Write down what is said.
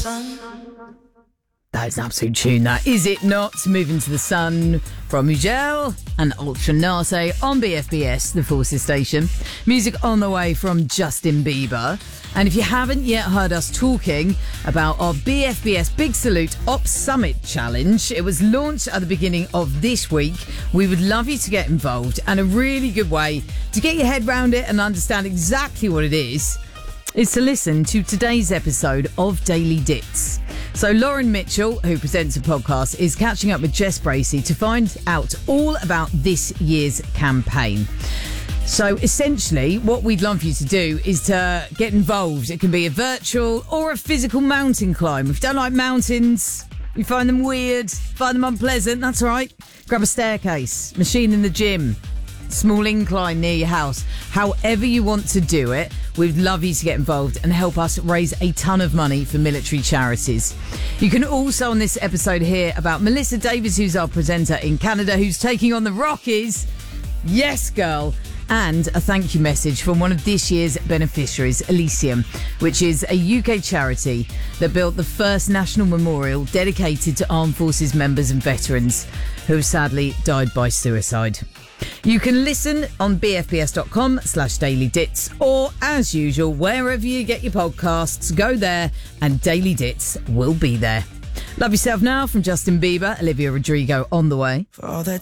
That's an absolute tune, that. Is it not? Moving to the Sun from Mugel and Ultra Nase on BFBS, the Forces station. Music on the way from Justin Bieber. And if you haven't yet heard us talking about our BFBS Big Salute Ops Summit Challenge, it was launched at the beginning of this week. We would love you to get involved, and a really good way to get your head around it and understand exactly what it is to listen to today's episode of Daily Dits. So Lauren Mitchell, who presents a podcast, is catching up with Jess Bracey to find out all about this year's campaign. So essentially, what we'd love you to do is to get involved. It can be a virtual or a physical mountain climb. If you don't like mountains, you find them weird, find them unpleasant, that's all right. Grab a staircase, machine in the gym, small incline near your house. However you want to do it, we'd love you to get involved and help us raise a ton of money for military charities. You can also on this episode hear about Melissa Davis, who's our presenter in Canada, who's taking on the Rockies. Yes, girl. And a thank you message from one of this year's beneficiaries, Elysium, which is a UK charity that built the first national memorial dedicated to armed forces members and veterans who have sadly died by suicide. You can listen on bfbs.com/dailydits, or as usual, wherever you get your podcasts, go there and Daily Dits will be there. Love Yourself Now from Justin Bieber, Olivia Rodrigo on the way. For all the